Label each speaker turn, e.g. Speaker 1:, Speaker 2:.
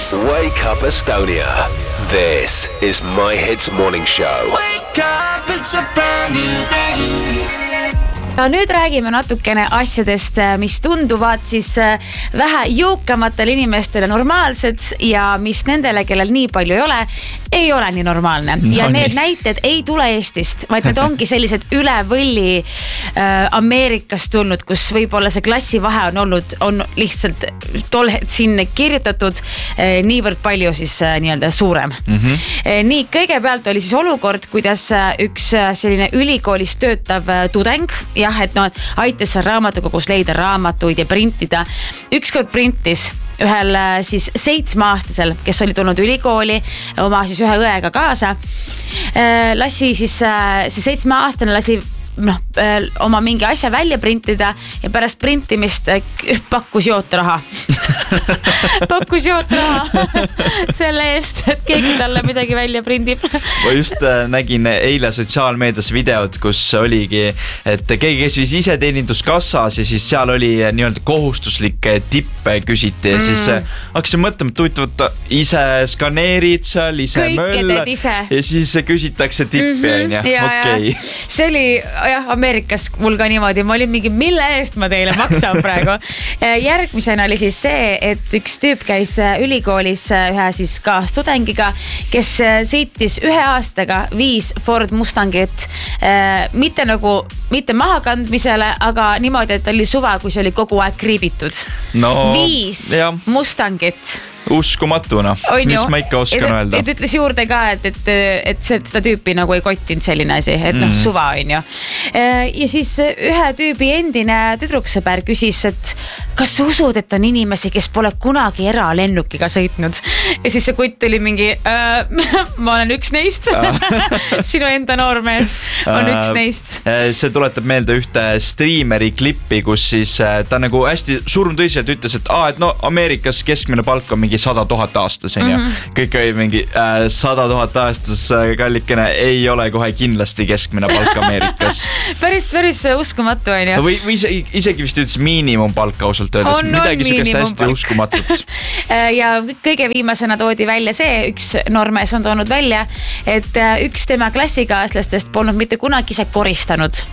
Speaker 1: Wake up Estonia. This is My Hits Morning Show.
Speaker 2: Wake up, it's a brand new day.
Speaker 3: Ja nüüd räägime natukene asjadest, mis tunduvad siis vähe jõukamatele inimestele normaalsed ja mis nendele, kellel nii palju ei ole nii normaalne. Ja need näited ei tule Eestist, vaid need ongi sellised üle võlli Ameerikast tulnud, kus võib-olla see klassivahe on lihtsalt sinna kirjutatud niivõrd palju siis nii-öelda suurem. Nii, kõigepealt oli siis olukord, kuidas üks selline ülikoolis töötav tudeng, et aitas seal raamatukogus leida raamatuid ja printida. Ükskord printis ühel siis 7-aastasel, kes oli tulnud ülikooli oma siis ühe õega kaasa. Lasi siis see 7-aastane lasi oma mingi asja välja printida ja pärast printimist pakkus jootraha. Pakkus jootraha selle eest, et keegi talle midagi välja prindib.
Speaker 4: Ma just nägin eile sotsiaalmeedias videod, kus oligi, et keegi kes viis ise teeninduskassas ja siis seal oli nii-öelda kohustuslik tippe küsiti ja siis hakkasin mõtlema, et huvitavat ise skaneerid seal, ise möll ja siis küsitakse tippi. Okay.
Speaker 3: See oli Ameerikas mul ka niimoodi, ma olin mingi, mille eest ma teile maksan praegu. Järgmisena oli siis see, et üks tüüp käis ülikoolis ühe siis kaastudengiga, kes sõitis 1 aastaga 5 Ford Mustangit, mitte mahakandmisele, aga niimoodi, et oli suva, kui see oli kogu aeg kriibitud. 5 Mustangit.
Speaker 4: Uskumatuna, mis ma ikka oskan öelda.
Speaker 3: Et ütles juurde ka, et seda tüüpi nagu ei kottinud selline asi, et suva on ju. Ja siis ühe tüübi endine tüdruksõber küsis, et kas sa usud, et on inimesi, kes pole kunagi eralennukiga sõitnud? Ja siis see kutt oli mingi, ma olen üks neist. Sinu enda noormees on üks neist.
Speaker 4: See tuletab meelde ühte striimeri klippi, kus siis ta nagu hästi surmtõiselt ütles, et Ameerikas keskmine palk on mingi 100 000 aastas. Kõik oli mingi 100 000 aastas kallikene ei ole kohe kindlasti keskmine palk Ameerikas.
Speaker 3: Päris uskumatu on ju.
Speaker 4: Või isegi vist ütles miinimumpalk ausalt öeldes. Midagi sugust hästi uskumatut.
Speaker 3: Ja kõige viimasena toodi välja see, üks noormees on toonud välja, et üks tema klassikaaslastest polnud mitte kunagi ise koristanud.